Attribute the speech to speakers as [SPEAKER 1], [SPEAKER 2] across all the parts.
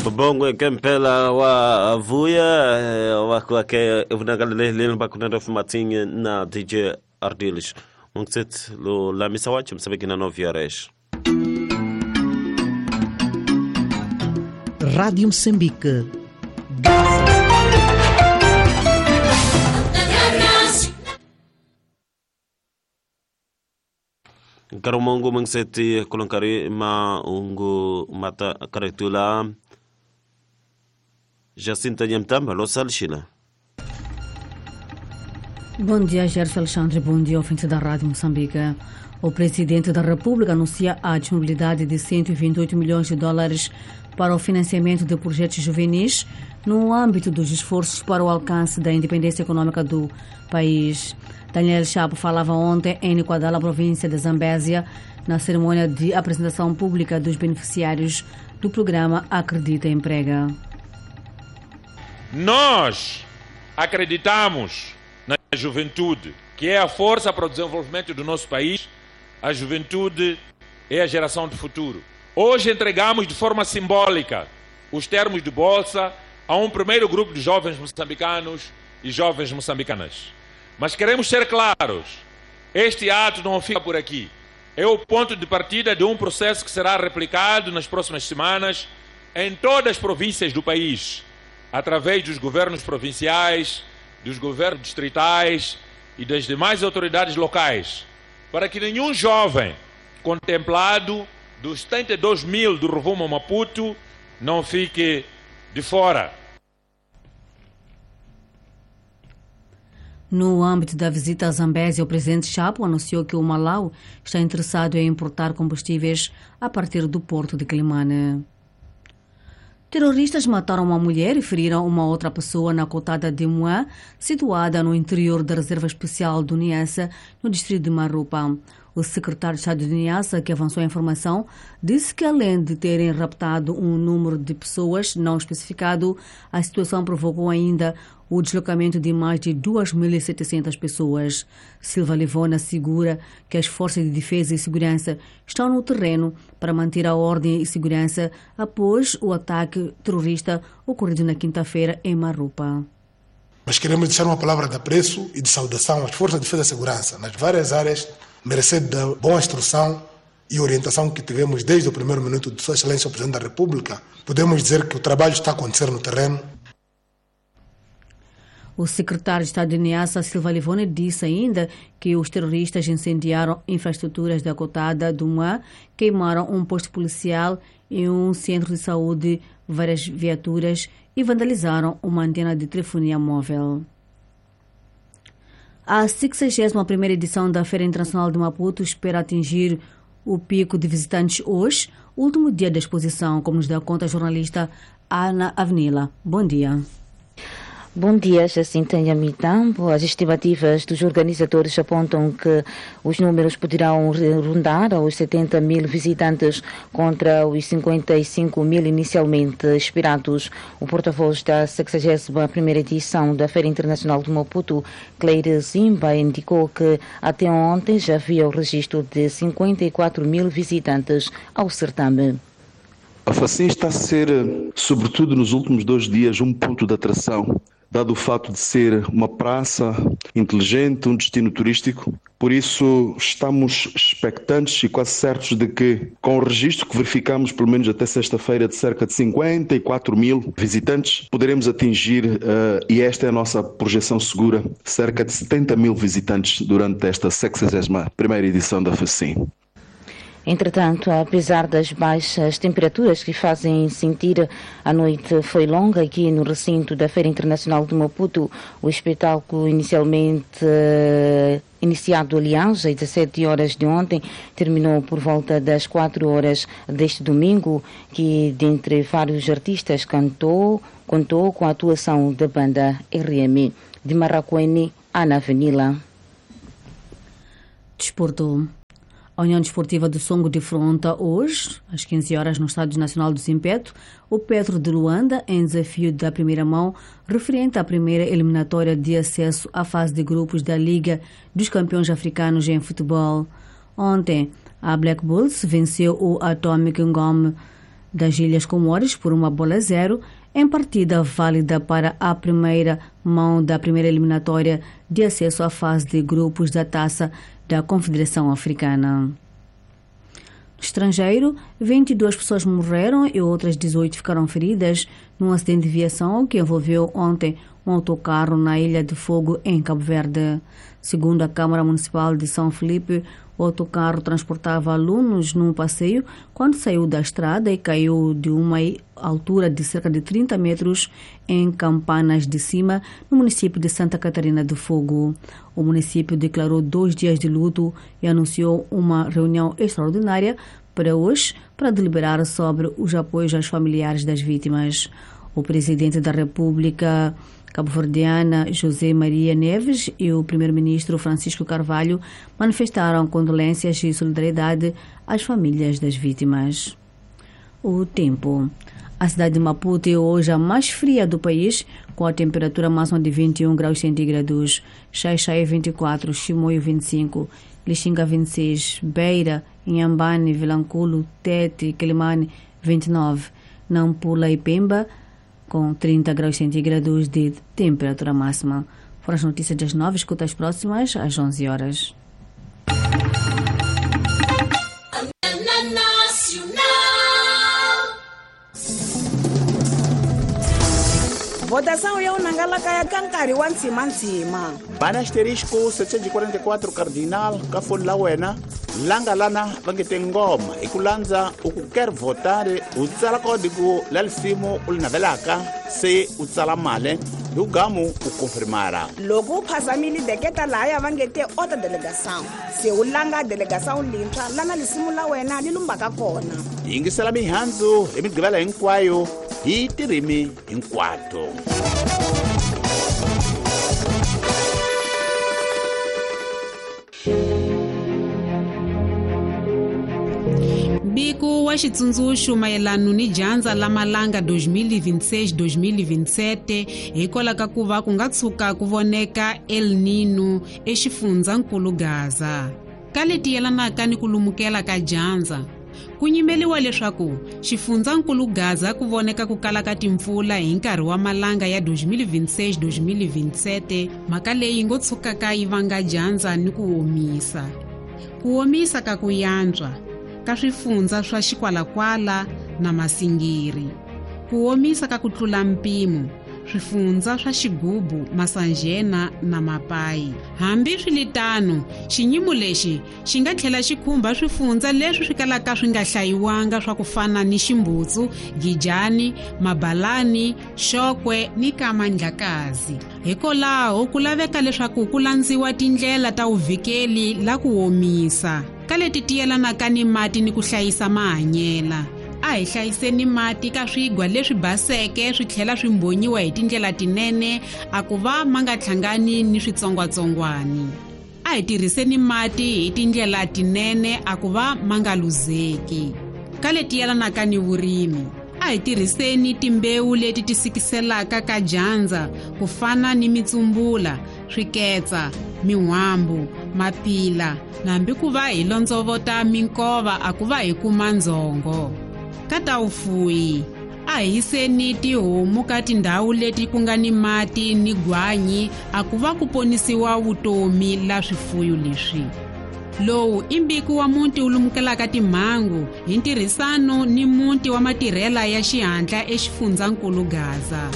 [SPEAKER 1] Bongo kempela wa avuya wa kwake unagalele lelo bakunenda fumatinga na DJ Ardilis. Mungset lo la misawachi msabiki na noviaresh.
[SPEAKER 2] Rádio Moçambique.
[SPEAKER 1] Karamongo mangseti kulankari ma ungu mata karetula Jacinta Nyamtamba, Los Alchila.
[SPEAKER 3] Bom dia, Gerson Alexandre. Bom dia, ouvinte da Rádio Moçambique. O presidente da República anuncia a disponibilidade de 128 milhões de dólares para o financiamento de projetos juvenis no âmbito dos esforços para o alcance da independência econômica do país. Daniel Chapo falava ontem em Niquadala, província de Zambésia, na cerimônia de apresentação pública dos beneficiários do programa Acredita Emprega.
[SPEAKER 4] Nós acreditamos na juventude, que é a força para o desenvolvimento do nosso país. A juventude é a geração do futuro. Hoje entregamos de forma simbólica os termos de bolsa a um primeiro grupo de jovens moçambicanos e jovens moçambicanas. Mas queremos ser claros, este ato não fica por aqui. É o ponto de partida de um processo que será replicado nas próximas semanas em todas as províncias do país, através dos governos provinciais, dos governos distritais e das demais autoridades locais, para que nenhum jovem contemplado dos 72 mil do Ruvumo Maputo não fique de fora.
[SPEAKER 3] No âmbito da visita a Zambésia, o presidente Chapo anunciou que o Malau está interessado em importar combustíveis a partir do porto de Quelimane. Terroristas mataram uma mulher e feriram uma outra pessoa na cotada de Moá, situada no interior da Reserva Especial do Niassa, no distrito de Marupa. O secretário de Estado de Niassa, que avançou a informação, disse que além de terem raptado um número de pessoas não especificado, a situação provocou ainda o deslocamento de mais de 2.700 pessoas. Silva Livona assegura que as forças de defesa e segurança estão no terreno para manter a ordem e segurança após o ataque terrorista ocorrido na quinta-feira em Marupa.
[SPEAKER 5] Mas queremos deixar uma palavra de apreço e de saudação às forças de defesa e segurança nas várias áreas, merecendo da boa instrução e orientação que tivemos desde o primeiro minuto de Sua Excelência o Presidente da República. Podemos dizer que o trabalho está a acontecer no terreno.
[SPEAKER 3] O secretário de Estado de Niassa, Silva Livone, disse ainda que os terroristas incendiaram infraestruturas da cotada do Moá, queimaram um posto policial e um centro de saúde, várias viaturas e vandalizaram uma antena de telefonia móvel. A 61ª edição da Feira Internacional de Maputo espera atingir o pico de visitantes hoje, último dia da exposição, como nos dá conta a jornalista Ana Avenila. Bom dia.
[SPEAKER 6] Bom dia, Jacinta Nyamitambo. As estimativas dos organizadores apontam que os números poderão rondar aos 70 mil visitantes contra os 55 mil inicialmente esperados. O porta-voz da 61ª edição da Feira Internacional de Maputo, Cleire Zimba, indicou que até ontem já havia o registro de 54 mil visitantes ao certame.
[SPEAKER 7] A FACIM está a ser, sobretudo nos últimos 2 dias, um ponto de atração, dado o fato de ser uma praça inteligente, um destino turístico. Por isso, estamos expectantes e quase certos de que, com o registro que verificamos, pelo menos até sexta-feira, de cerca de 54 mil visitantes, poderemos atingir, e esta é a nossa projeção segura, cerca de 70 mil visitantes durante esta 61ª edição da FACIM.
[SPEAKER 6] Entretanto, apesar das baixas temperaturas que fazem sentir, a noite foi longa aqui no recinto da Feira Internacional de Maputo. O espetáculo inicialmente iniciado, aliás, às 17 horas de ontem, terminou por volta das 4 horas deste domingo, que, dentre vários artistas, contou com a atuação da banda RM. De Marraquene, Ana Avenila.
[SPEAKER 3] Desporto. A União Desportiva do Songo defronta hoje, às 15 horas, no Estádio Nacional do Zimpeto, o Petro de Luanda, em desafio da primeira mão, referente à primeira eliminatória de acesso à fase de grupos da Liga dos Campeões Africanos em Futebol. Ontem, a Black Bulls venceu o Atomic Ngome das Ilhas Comores por 1-0 em partida válida para a primeira mão da primeira eliminatória de acesso à fase de grupos da Taça da Confederação Africana. No estrangeiro, 22 pessoas morreram e outras 18 ficaram feridas num acidente de viação que envolveu ontem um autocarro na Ilha de Fogo, em Cabo Verde. Segundo a Câmara Municipal de São Felipe, o autocarro transportava alunos num passeio quando saiu da estrada e caiu de uma altura de cerca de 30 metros em Campanas de Cima, no município de Santa Catarina de Fogo. O município declarou 2 dias de luto e anunciou uma reunião extraordinária para hoje para deliberar sobre os apoios aos familiares das vítimas. O presidente da República cabo-verdiana José Maria Neves e o primeiro-ministro Francisco Carvalho manifestaram condolências e solidariedade às famílias das vítimas. O tempo. A cidade de Maputo é hoje a mais fria do país, com a temperatura máxima de 21 graus centígrados. Xai-Xai 24, Chimoio 25, Lixinga 26, Beira, Inhambane, Vilanculo, Tete, Quelimane 29, Nampula e Pemba com 30 graus centígrados de temperatura máxima. Foram as notícias das 9, escuta as próximas às 11 horas.
[SPEAKER 2] Votação eu nangalakaya kankari wantsima.
[SPEAKER 8] Bana asterisco 744 cardinal kafoni la wena langa lana vangete ngoma ikulanza ukuker votare utsala código lalisimu ulinavelaka se utsala male lugamu ukonfirmara
[SPEAKER 2] loku phazamili deketa laya vangete ota delegação se ulanga delegação lintra lana lisimu la wena lilumbaka kona
[SPEAKER 8] yingisela mihandzu emigqivela hinkwayo hi tirimi hinkwato.
[SPEAKER 9] Bico wa xitsundzuxo mayelano ni dyandza la malanga 2026-2027 hikwalaho ka ku va ku nga tshuka ku voneka El Nino exifundzhankulu Gaza. Ka leti yelanaka ni ku lumukela ka dyandza, ku nyimeliwa leswaku xifundzhankulu Gaza ku voneka ku kala ka timpfula hi nkarhi wa malanga ya 2026-2027, mhaka leyi ngo tshukaka yi vanga dyandza ni ku omisa. Ku omisa ka ku yantswa ka swifundza swa Xikwalakwala na Masingiri, ku omisa ka ku tlula mpimo swifundza swa Xigubu, Masanjena na Mapai. Hambi swilitano, xinyimo lexi xi nga tlhela xi khumba swifundza leswi swi kalaka swi nga hlayiwanga swa ku fana ni Ximbutsu, Gijani, Mabalani, Xokwe ni Kamandlakazi. Hikwalaho ku laveka leswaku ku landziwa tindlela ta uvikeli la ku omisa ka leti tiyelanaka ni mati ni ku hlayisa mahanyela. A hi hlayiseni mati ka swigwa leswi baseke swi tlhela swi mbonyiwa hi tindlela tinene a ku va ma nga hlangani ni switsongwatsongwani. A hi tirhiseni mati hi tindlela tinene a ku va ma nga luzeki. Ka leti yelanaka ni vurimi, a hi tirhiseni timbewu leti ti sikiselaka ka dyandza ku fana ni mitsumbula, swiketsa, mihwambu, mapila, na hambi ku va hi londzovota minkova a ku va hi kuma ndzongo. Ka ta ufuyi, a hi yiseni tihomu ka tindhawu leti ku nga ni mati ni gwanyi a ku va ku ponisiwa vutomi la swifuyo leswi. Lowu i mbiko wa muti wu lumukelaka timhangu hi ntirhisano ni muti wa matirhela ya xihatla exifundzhankulu Gaza.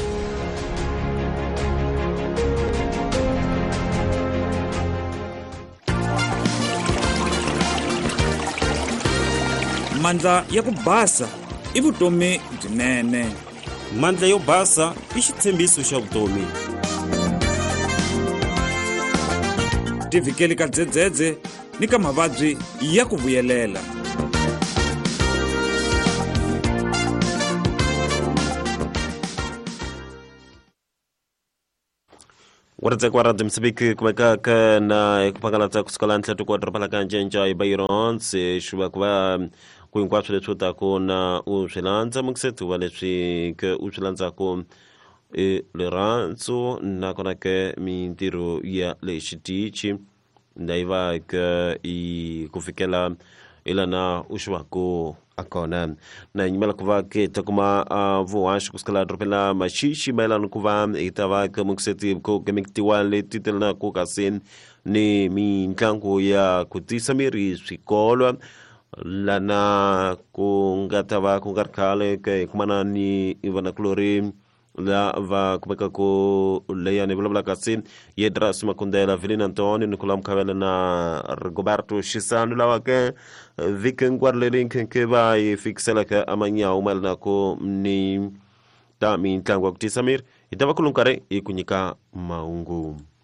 [SPEAKER 10] Mandla ya ku basa i vutomi byinene.
[SPEAKER 1] Mandla yo basa i xitshembiso xa vutomi.
[SPEAKER 10] Tivikeli ka dzedzedze ni ka mavabyi ya ku vuyelela.
[SPEAKER 1] Waratse kwa radio Msibiki kumekaka na kupangalata kusikala ntlatu kwa drapalaka njenja ibairon se shuba kwa kuinkwapsu le tuta ko na ushilanza muksetu wale shi ke ushilanza ko le ranzo na kona ke mintiro ya le shitichi ndaiva ke I kufikela ila na ushwa ko akona na nyimala kuva ke takuma voash kuskala dropela mashishi mailano kuva itava kamukseti ko kemiktiwale titelna ko kasin ni mintlangu ya kutisamiri swikolo lana kungatava kungarkale ke kumana ni ivana klori la va kumeka ko leyane blabla kasin yedra suma kundela Vilina Antonio Nicolam Kavela na Roberto Shisanu la wake viken guarlerin ke va fixela ka amanya umalna ko ni ta mintlangu kutisamir itava kulunkare ikunyika maungu.